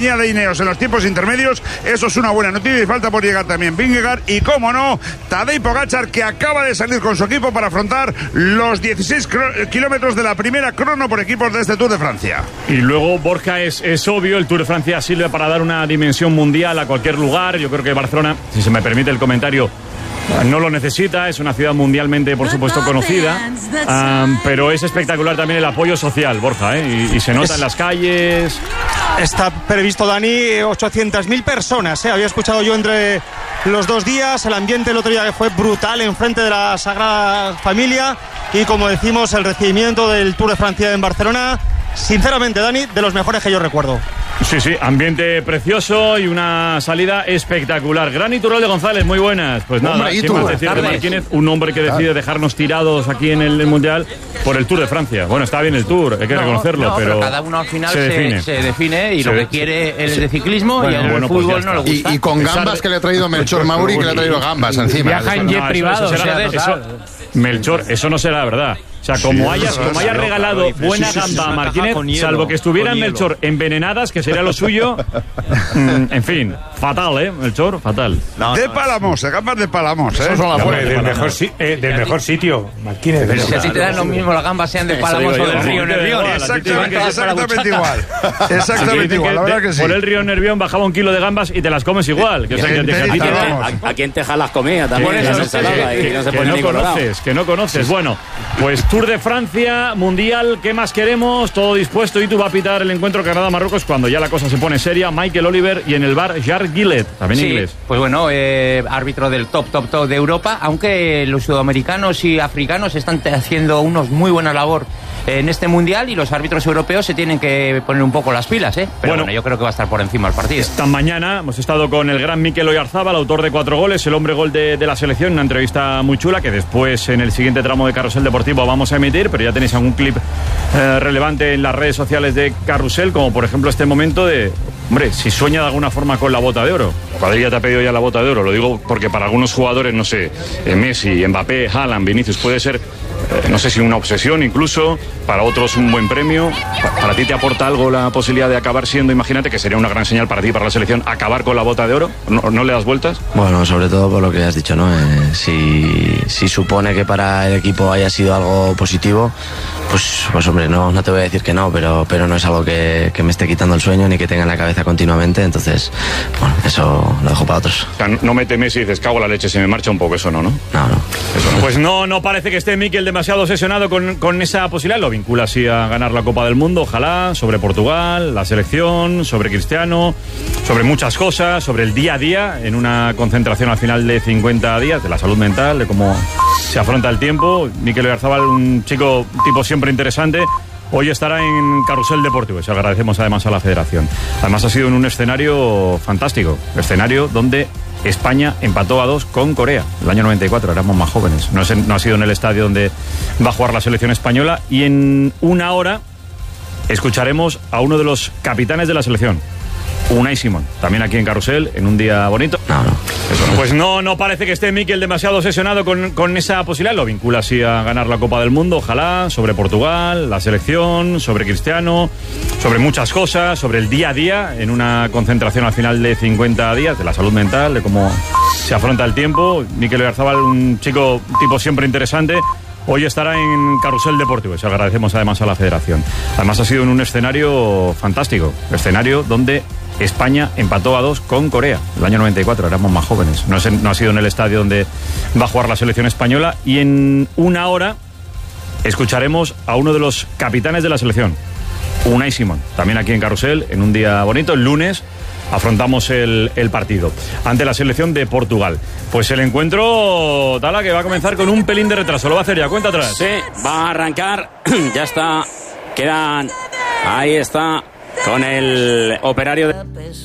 de Ineos en los tiempos intermedios, eso es una buena noticia, y falta por llegar también Vingegaard y, cómo no, Tadej Pogačar, que acaba de salir con su equipo para afrontar los 16 kilómetros de la primera crono por equipos de este Tour de Francia. Y luego, Borja, es obvio, el Tour de Francia sirve para dar una dimensión mundial a cualquier lugar. Yo creo que Barcelona, si se me permite el comentario, no lo necesita, es una ciudad mundialmente, por supuesto, conocida, pero es espectacular también el apoyo social, Borja, y se nota en las calles. Está previsto, Dani, 800.000 personas, Había escuchado yo entre los 2 días, el ambiente el otro día que fue brutal enfrente de la Sagrada Familia, y como decimos, el recibimiento del Tour de Francia en Barcelona, sinceramente, Dani, de los mejores que yo recuerdo. Sí, ambiente precioso y una salida espectacular. Gran Iturralde de González, muy buenas. Pues nada, ¿qué más decir de Martínez? Un hombre que decide dejarnos tirados aquí en el Mundial por el Tour de Francia. Bueno, está bien el Tour, hay que reconocerlo, pero cada uno al final se define y lo que quiere es de ciclismo, y el fútbol pues no le gusta. Y con gambas que le ha traído Melchor Mauri, que le ha traído gambas encima. Viaja en jet privado. Melchor, eso no será verdad. O sea, como haya regalado buena gamba a Martínez, salvo que estuvieran Melchor envenenadas, que sería lo suyo. En fin, fatal, Melchor, fatal. De Palamos, gambas de Palamos, Esos son las buenas. Del mejor sitio, Martínez. Pero si a ti te dan lo mismo las gambas, sean de Palamos o del Río Nervión. Exactamente igual. Exactamente igual, la verdad que sí. Por el Río Nervión bajaba un kilo de gambas y te las comes igual. Aquí en Texas las comía también. Que no conoces. Bueno, pues Tour de Francia, Mundial, ¿qué más queremos? Todo dispuesto, y tú va a pitar el encuentro Canadá-Marruecos cuando ya la cosa se pone seria. Michael Oliver, y en el bar Jacques Gillet, también inglés. Pues bueno, árbitro del top de Europa, aunque los sudamericanos y africanos están haciendo unos muy buena labor en este Mundial, y los árbitros europeos se tienen que poner un poco las pilas, Pero bueno, yo creo que va a estar por encima el partido. Esta mañana hemos estado con el gran Mikel Oyarzabal, autor de 4 goles, el hombre gol de la selección, una entrevista muy chula que después en el siguiente tramo de Carrusel Deportivo vamos a emitir, pero ya tenéis algún clip relevante en las redes sociales de Carrusel, como por ejemplo este momento de, hombre, si sueña de alguna forma con la bota de oro. Cuadrilla te ha pedido ya la bota de oro, lo digo porque para algunos jugadores, no sé, Messi, Mbappé, Haaland, Vinicius, puede ser, no sé si una obsesión incluso, para otros un buen premio. ¿Para ti te aporta algo la posibilidad de acabar siendo, imagínate, que sería una gran señal para ti, para la selección, acabar con la bota de oro? ¿No le das vueltas? Bueno, sobre todo por lo que has dicho, ¿no? Si supone que para el equipo haya sido algo positivo, pues hombre, no te voy a decir que no, pero no es algo que me esté quitando el sueño ni que tenga en la cabeza continuamente, entonces, bueno, eso lo dejo para otros. O sea, no mete Messi y dices, cago en la leche, se me marcha un poco, eso no. No. Eso no. Pues no parece que esté Mikel demasiado obsesionado con esa posibilidad, lo vincula así a ganar la Copa del Mundo, ojalá, sobre Portugal, la selección, sobre Cristiano, sobre muchas cosas, sobre el día a día, en una concentración al final de 50 días, de la salud mental, de cómo se afronta el tiempo. Mikel Oyarzabal, un tipo siempre interesante, hoy estará en Carrusel Deportivo, y se agradecemos además a la Federación. Además ha sido en un escenario fantástico, escenario donde España empató a 2 con Corea, el año 94, éramos más jóvenes. No ha sido en el estadio donde va a jugar la selección española, y en una hora escucharemos a uno de los capitanes de la selección, Unai Simón, también aquí en Carrusel, en un día bonito. Eso no. Pues no parece que esté Mikel demasiado obsesionado con esa posibilidad, lo vincula así a ganar la Copa del Mundo, ojalá, sobre Portugal, la selección, sobre Cristiano, sobre muchas cosas, sobre el día a día, en una concentración al final de 50 días, de la salud mental, de cómo se afronta el tiempo. Mikel Oyarzabal, un tipo siempre interesante, hoy estará en Carrusel Deportivo, y se agradecemos además a la Federación. Además ha sido en un escenario fantástico, escenario donde España empató a 2 con Corea, el año 94, éramos más jóvenes. No ha sido en el estadio donde va a jugar la selección española, y en una hora escucharemos a uno de los capitanes de la selección, Unai Simón, también aquí en Carrusel, en un día bonito, el lunes afrontamos el partido ante la selección de Portugal. Pues el encuentro, Tala, que va a comenzar con un pelín de retraso, lo va a hacer ya, cuenta atrás. Sí, va a arrancar, ya está, ahí está, con el operario de...